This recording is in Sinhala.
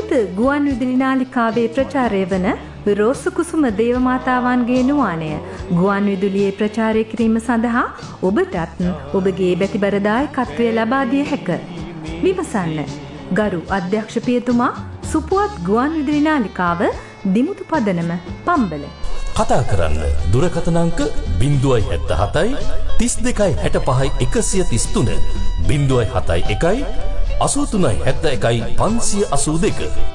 නියමිත ගුවන් විදුලි නාලිකාවේ ප්‍රචාරය වන රෝස කුසුම දේවමාතාවන්ගේ නුවාණය ගුවන් විදුලියේ ප්‍රචාරය කිරීම සඳහා ඔබටත් ඔබගේ බැතිබර දායකත්වය ලබා දිය හැක. විමසන්න. ගරු අධ්‍යක්ෂ පියතුමා, සුපුවත් ගුවන් විදුලි නාලිකාව, දිමුතු පදනම, පම්බල. කතා කරන්න දුරකථන අංක 077 32 65 133 071 83 71 582